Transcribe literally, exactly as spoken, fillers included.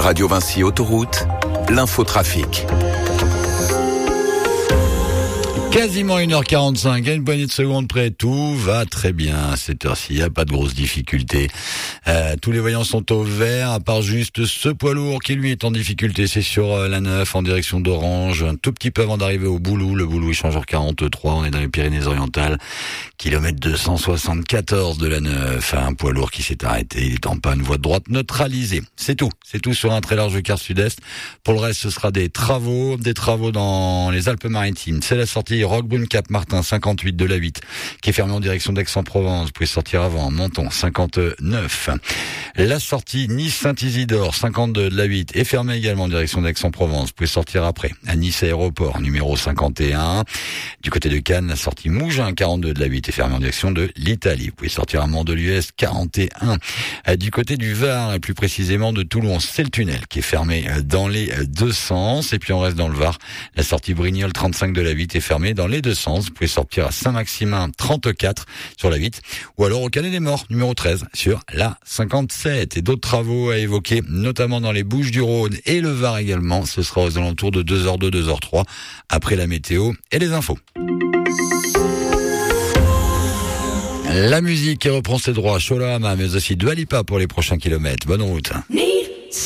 Radio Vinci Autoroute, l'infotrafic. Quasiment une heure quarante-cinq, à une poignée de secondes près, tout va très bien à cette heure-ci, il n'y a pas de grosses difficultés. Euh, tous les voyants sont au vert, à part juste ce poids lourd qui lui est en difficulté, c'est sur euh, la neuf en direction d'Orange, un tout petit peu avant d'arriver au Boulou, le Boulou échangeur quarante-trois, on est dans les Pyrénées-Orientales, kilomètre deux cent soixante-quatorze de la neuf, un poids lourd qui s'est arrêté, il est en panne, voie de droite neutralisée. C'est tout, c'est tout sur un très large quart sud-est. Pour le reste, ce sera des travaux, des travaux dans les Alpes-Maritimes. C'est la sortie Roquebrune Cap Martin cinquante-huit de l'A huit qui est fermée en direction d'Aix-en-Provence. Vous pouvez sortir avant. Menton cinquante-neuf. La sortie Nice-Saint-Isidore cinquante-deux de l'A huit est fermée également en direction d'Aix-en-Provence. Vous pouvez sortir après. À Nice Aéroport numéro cinquante et un. Du côté de Cannes, la sortie Mougins quarante-deux de l'A huit est fermée en direction de l'Italie. Vous pouvez sortir à Mont-de-l'U S quarante et un. Du côté du Var et plus précisément de Toulon, c'est le tunnel qui est fermé dans les deux sens. Et puis on reste dans le Var. La sortie Brignoles trente-cinq de l'A huit est fermée dans les deux sens. Vous pouvez sortir à Saint-Maximin trente-quatre sur la huit ou alors au Canet des Morts numéro treize sur la cinquante-sept. Et d'autres travaux à évoquer, notamment dans les Bouches-du-Rhône et le Var également. Ce sera aux alentours de deux heures deux, deux heures trois après la météo et les infos. La musique qui reprend ses droits, Sholama, mais aussi Dua Lipa pour les prochains kilomètres. Bonne route.